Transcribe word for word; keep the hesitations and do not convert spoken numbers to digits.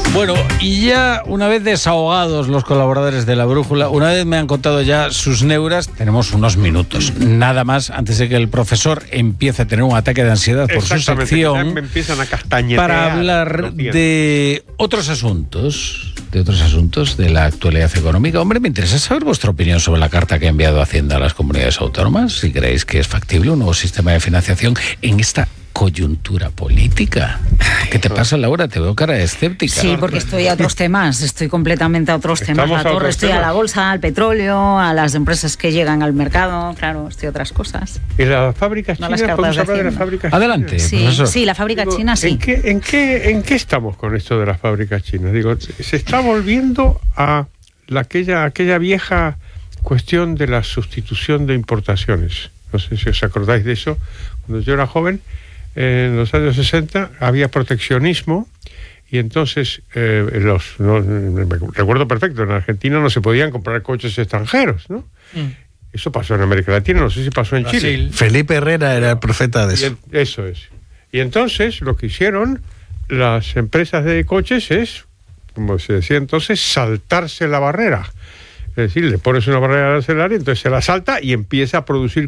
Bueno, y ya una vez desahogados los colaboradores de La Brújula, una vez me han contado ya sus neuras, tenemos unos minutos, nada más, antes de que el profesor empiece a tener un ataque de ansiedad por su sección, me empiezan a castañetear, para hablar de otros asuntos, de otros asuntos de la actualidad económica. Hombre, me interesa saber vuestra opinión sobre la carta que ha enviado Hacienda a las comunidades autónomas, si creéis que es factible un nuevo sistema de financiación en esta coyuntura política. ¿Qué te pasa, Laura? Te veo cara escéptica. Sí, porque estoy a otros temas, estoy completamente a otros temas. Estamos La a torre, otros estoy temas. a la bolsa, al petróleo, a las empresas que llegan al mercado, claro, estoy a otras cosas. ¿Y las fábricas No chinas? las ¿Podemos cartas de hablar de las Hacienda. fábricas Adelante, chinas? Sí, profesor. sí, la fábrica Digo, china sí. ¿en qué, en, qué, ¿En qué estamos con esto de las fábricas chinas? Digo, se está volviendo a la, aquella, aquella vieja cuestión de la sustitución de importaciones. No sé si os acordáis de eso. Cuando yo era joven, en los años sesenta, había proteccionismo y entonces, eh, los no, me recuerdo perfecto, en Argentina no se podían comprar coches extranjeros, ¿no? Mm. Eso pasó en América Latina, no sé si pasó en Brasil. Chile. Felipe Herrera era el profeta de Y eso. en- eso es. Y entonces lo que hicieron las empresas de coches es, como se decía entonces, saltarse la barrera. Es decir, le pones una barrera arancelaria, entonces se la salta y empieza a producir